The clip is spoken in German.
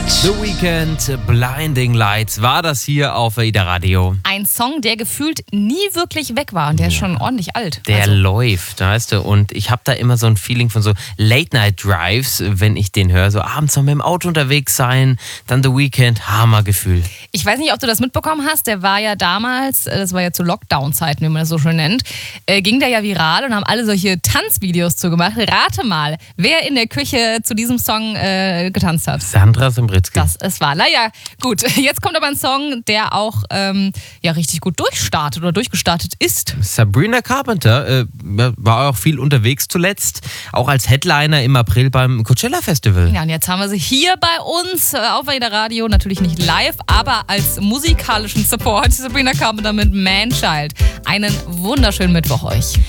The Weeknd, Blinding Lights, war das hier auf AIDA Radio. Ein Song, der gefühlt nie wirklich weg war und der ist schon ordentlich alt. Der läuft, weißt du, und ich habe da immer so ein Feeling von so Late-Night-Drives, wenn ich den höre, so abends noch mit dem Auto unterwegs sein, dann The Weeknd, Hammergefühl. Ich weiß nicht, ob du das mitbekommen hast, der war ja damals, das war ja zu Lockdown-Zeiten, wie man das so schön nennt, ging der ja viral und haben alle solche Tanzvideos zugemacht. Rate mal, wer in der Küche zu diesem Song getanzt hat. Sandra Simbritzky. Das ist wahr. Naja, gut. Jetzt kommt aber ein Song, der auch richtig gut durchstartet oder durchgestartet ist. Sabrina Carpenter war auch viel unterwegs zuletzt, auch als Headliner im April beim Coachella Festival. Ja, und jetzt haben wir sie hier bei uns auf AIDA Radio, natürlich nicht live, aber als musikalischen Support. Sabrina Carpenter mit Man Child. Einen wunderschönen Mittwoch euch.